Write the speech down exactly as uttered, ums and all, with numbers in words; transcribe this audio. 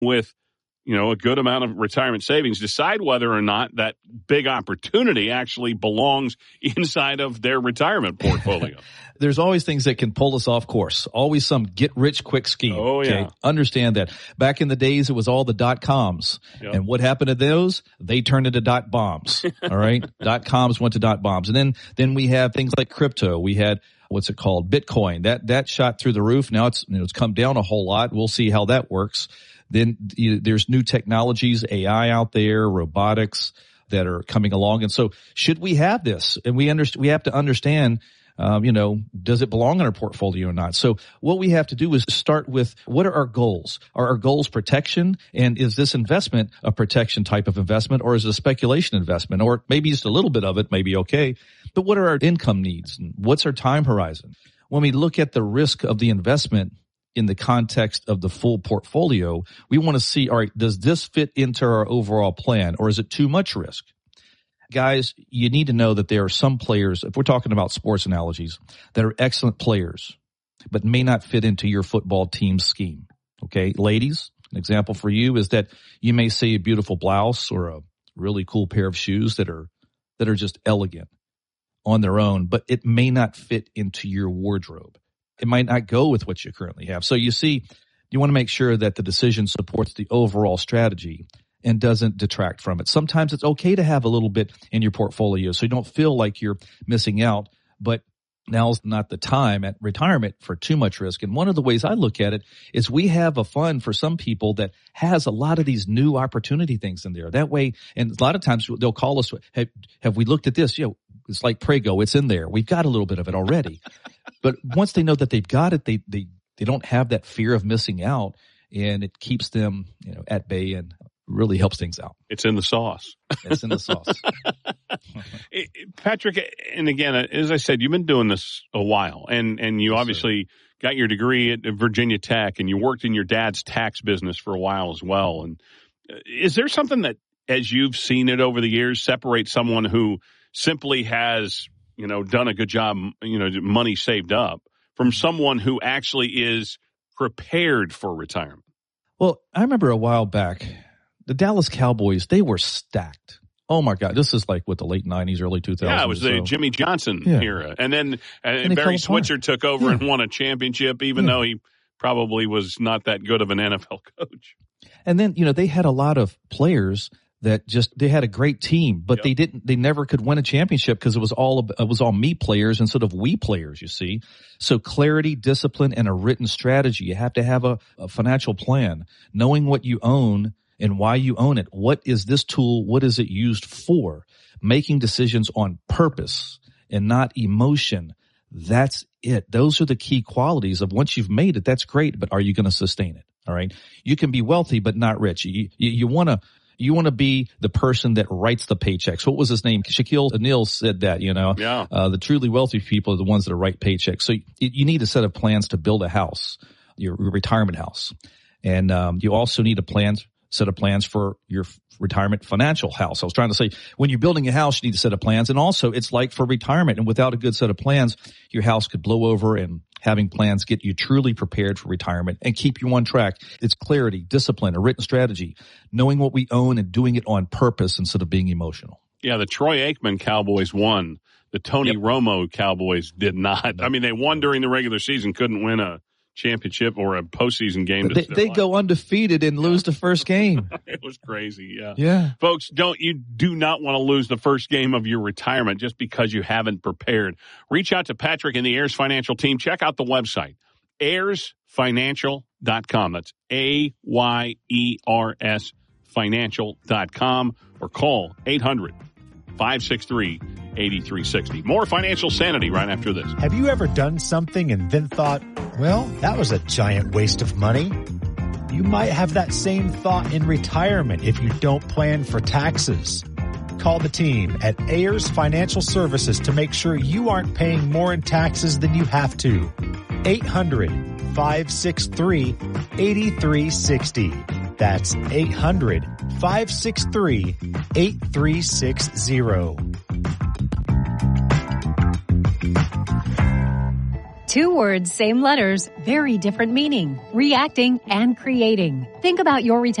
with, you know, a good amount of retirement savings, decide whether or not that big opportunity actually belongs inside of their retirement portfolio. There's always things that can pull us off course. Always some get-rich-quick scheme. Oh, yeah. Okay? Understand that. Back in the days, it was all the dot-coms. Yep. And what happened to those? They turned into dot-bombs. All right? Dot-coms went to dot-bombs. And then, then we have things like crypto. We had, what's it called? Bitcoin. That, that shot through the roof. Now it's, you know, it's come down a whole lot. We'll see how that works. Then you know, there's new technologies, A I out there, robotics that are coming along. And so should we have this? And we understand, we have to understand, um, you know, does it belong in our portfolio or not? So what we have to do is start with what are our goals? Are our goals protection? And is this investment a protection type of investment, or is it a speculation investment? Or maybe just a little bit of it may be okay. But what are our income needs? And what's our time horizon? When we look at the risk of the investment in the context of the full portfolio, we want to see, all right, does this fit into our overall plan, or is it too much risk? Guys, you need to know that there are some players, if we're talking about sports analogies, that are excellent players, but may not fit into your football team's scheme. Okay, ladies, an example for you is that you may see a beautiful blouse or a really cool pair of shoes that are that are just elegant on their own, but it may not fit into your wardrobe. It might not go with what you currently have. So you see, you want to make sure that the decision supports the overall strategy and doesn't detract from it. Sometimes it's okay to have a little bit in your portfolio so you don't feel like you're missing out, but now's not the time at retirement for too much risk. And one of the ways I look at it is we have a fund for some people that has a lot of these new opportunity things in there. That way, and a lot of times they'll call us, have, have we looked at this? You know, it's like Prego, it's in there. We've got a little bit of it already. But once they know that they've got it, they, they, they don't have that fear of missing out, and it keeps them, you know, at bay and really helps things out. It's in the sauce. It's in the sauce. Patrick, and again, as I said, you've been doing this a while, and, and you Yes, obviously sir. got your degree at Virginia Tech, and you worked in your dad's tax business for a while as well. And is there something that, as you've seen it over the years, separates someone who simply has, you know, done a good job, you know, money saved up, from someone who actually is prepared for retirement? Well, I remember a while back, the Dallas Cowboys, they were stacked. Oh my God, this is like what, the late nineties, early two thousands. Yeah, it was the so. Jimmy Johnson yeah. era. And then and and Barry Switzer took over yeah. and won a championship, even yeah. though he probably was not that good of an N F L coach. And then, you know, they had a lot of players that just, they had a great team, but yep. they didn't, they never could win a championship because it was all, it was all me players instead of we players, you see. So clarity, discipline, and a written strategy. You have to have a, a financial plan, knowing what you own and why you own it. What is this tool? What is it used for? Making decisions on purpose and not emotion. That's it. Those are the key qualities of once you've made it, that's great, but are you going to sustain it? All right. You can be wealthy, but not rich. You, you, you want to, You want to be the person that writes the paychecks. What was his name? Shaquille O'Neal said that, you know, yeah. uh, the truly wealthy people are the ones that write paychecks. So you, you need a set of plans to build a house, your retirement house. And, um, you also need a plan, set of plans for your retirement financial house. I was trying to say, when you're building a house, you need a set of plans. And also it's like for retirement, and without a good set of plans, your house could blow over, and having plans get you truly prepared for retirement and keep you on track. It's clarity, discipline, a written strategy, knowing what we own and doing it on purpose instead of being emotional. Yeah, the Troy Aikman Cowboys won. The Tony yep. Romo Cowboys did not. I mean, they won during the regular season, couldn't win a championship or a postseason game. They, they go undefeated and yeah. lose the first game. It was crazy. Yeah. Yeah. Folks, don't, you do not want to lose the first game of your retirement just because you haven't prepared. Reach out to Patrick and the Ayers Financial team. Check out the website, ayers financial dot com. That's A Y E R S financial dot com, or call eight hundred, five six three, eight three six zero. More Financial Sanity right after this. Have you ever done something and then thought, well, that was a giant waste of money? You might have that same thought in retirement if you don't plan for taxes. Call the team at Ayers Financial Services to make sure you aren't paying more in taxes than you have to. eight hundred, five six three, eight three six zero. That's eight hundred, five six three, eight three six zero. Two words, same letters, very different meaning. Reacting and creating. Think about your retirement